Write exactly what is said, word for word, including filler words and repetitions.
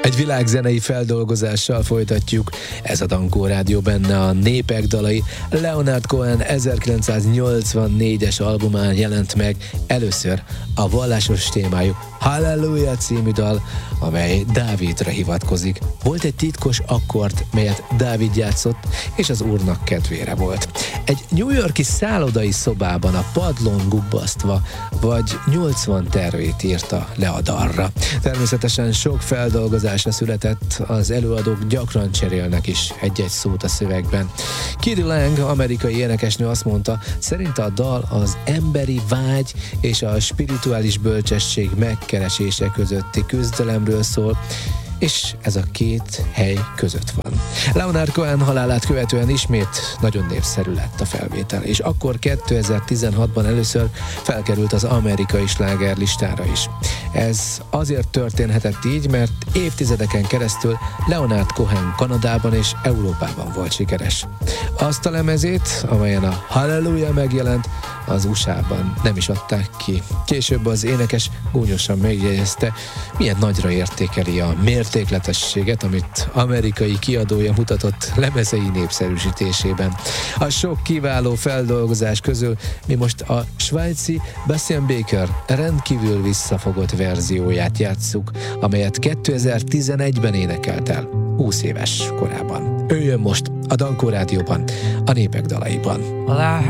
Egy világzenei feldolgozással folytatjuk. Ez a Dankó Rádió, benne a népek dalai. Leonard Cohen ezerkilencszáznyolcvannégyes albumán jelent meg először a vallásos témájú Halleluja című dal, amely Dávidra hivatkozik. Volt egy titkos akkord, melyet Dávid játszott, és az Úrnak kedvére volt. Egy New York-i szállodai szobában a padlón gubbasztva, vagy nyolcvan tervét írta le a dalra. Természetesen sok feldolgozása született, az előadók gyakran cserélnek is egy-egy szót a szövegben. Kiddy Lang, amerikai énekesnő azt mondta, szerinte a dal az emberi vágy és a spirituális bölcsesség megkeresése közötti küzdelemről szól, és ez a két hely között van. Leonard Cohen halálát követően ismét nagyon népszerű lett a felvétel, és akkor kétezer-tizenhatban először felkerült az amerikai slágerlistára is. Ez azért történhetett így, mert évtizedeken keresztül Leonard Cohen Kanadában és Európában volt sikeres. Azt a lemezét, amelyen a Halleluja megjelent, az u es á-ban nem is adták ki. Később az énekes gúnyosan megjegyezte, milyen nagyra értékeli a mértékletességet, amit amerikai kiadója mutatott lemezei népszerűsítésében. A sok kiváló feldolgozás közül mi most a svájci Bastian Baker rendkívül visszafogott verzióját játsszuk, amelyet kétezer-tizenegyben énekelt el, húsz éves korában. Ő jön most a Dankó Rádióban, a népek dalaiban. Well,